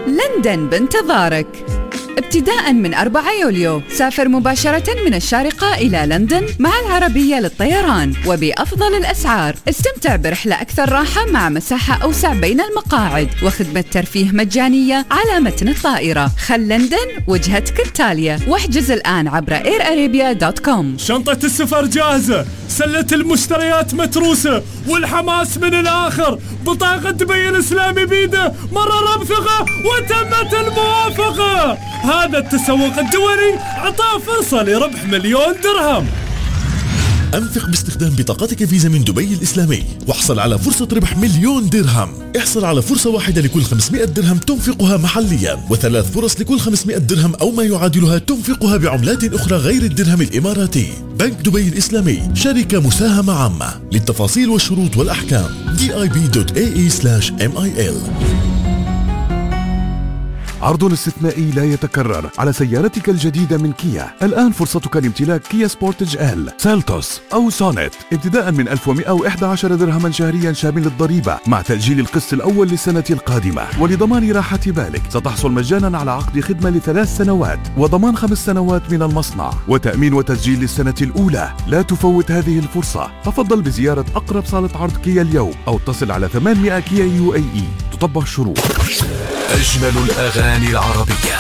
لندن بانتظارك. ابتداء من 4 يوليو سافر مباشرة من الشارقة إلى لندن مع العربية للطيران وبأفضل الأسعار. استمتع برحلة أكثر راحة مع مساحة أوسع بين المقاعد وخدمة ترفيه مجانية على متن الطائرة. خل لندن وجهتك التالية، واحجز الآن عبر airarabia.com. شنطة السفر جاهزة، سلة المشتريات متروسة، والحماس من الآخر. بطاقة دبي الإسلامي بيده، مرة ربثقة وتمت الموافقة. هذا التسوق الدولي عطاه فرصة لربح 1,000,000 درهم. أنفق باستخدام بطاقتك فيزا من دبي الإسلامي واحصل على فرصة ربح 1,000,000 درهم. احصل على فرصة واحدة لكل 500 درهم تنفقها محليا، و3 فرص لكل 500 درهم أو ما يعادلها تنفقها بعملات أخرى غير الدرهم الإماراتي. بنك دبي الإسلامي، شركة مساهمة عامة. للتفاصيل والشروط والأحكام dib.ae/mil. عرض استثنائي لا يتكرر على سيارتك الجديدة من كيا. الآن فرصتك لامتلاك كيا سبورتج ال، سيلتوس أو سونيت ابتداء من 1111 درهما شهريا شامل الضريبة، مع تأجيل القسط الأول للسنة القادمة. ولضمان راحة بالك ستحصل مجانا على عقد خدمة ل3 سنوات وضمان 5 سنوات من المصنع وتأمين وتسجيل للسنة الأولى. لا تفوت هذه الفرصة. تفضل بزيارة أقرب صالة عرض كيا اليوم أو اتصل على 800 كيا UAE. تطبق الشروط. أجمل الأغاني العربية